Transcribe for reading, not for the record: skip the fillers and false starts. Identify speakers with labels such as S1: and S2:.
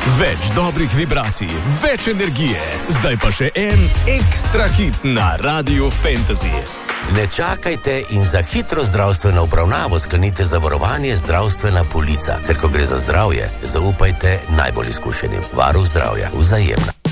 S1: Več dobrih vibracij, več energije. Zdaj pa še en ekstra hit na Radiu Fantasy.
S2: Ne čakajte in za hitro zdravstveno obravnavo sklenite zavarovanje Zdravstvena polica. Ker ko gre za zdravje, zaupajte najbolj izkušenim. Varuh zdravja, Vzajemna.